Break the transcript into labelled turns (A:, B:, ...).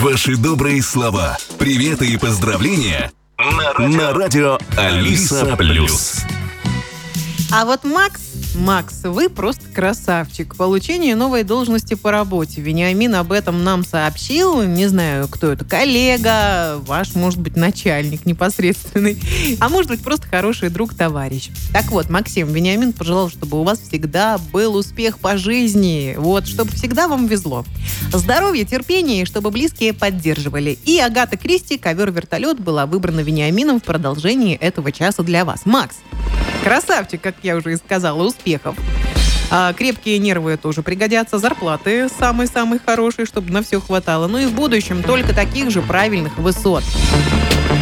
A: Ваши добрые слова, приветы и поздравления на радио Алиса Плюс.
B: А вот Макс, вы просто красавчик. Получение новой должности по работе. Вениамин об этом нам сообщил. Не знаю, кто это, коллега, ваш, может быть, начальник непосредственный, а может быть, просто хороший друг, товарищ. Так вот, Максим, Вениамин пожелал, чтобы у вас всегда был успех по жизни. Вот, чтобы всегда вам везло. Здоровья, терпения, и чтобы близкие поддерживали. И Агата Кристи «Ковер-вертолет» была выбрана Вениамином в продолжении этого часа для вас. Макс, красавчик, как я уже и сказала, успехов. Крепкие нервы тоже пригодятся, зарплаты самые-самые хорошие, чтобы на все хватало. Ну и в будущем только таких же правильных высот.